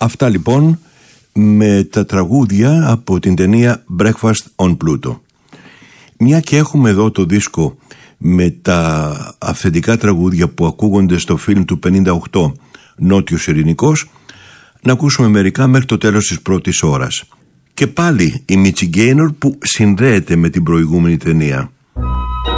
Αυτά λοιπόν με τα τραγούδια από την ταινία Breakfast on Pluto. Μια και έχουμε εδώ το δίσκο με τα αυθεντικά τραγούδια που ακούγονται στο φιλμ του 58 Νότιος Ειρηνικός, να ακούσουμε μερικά μέχρι το τέλος της πρώτης ώρας. Και πάλι η Μίτσι Γκέινορ που συνδέεται με την προηγούμενη ταινία.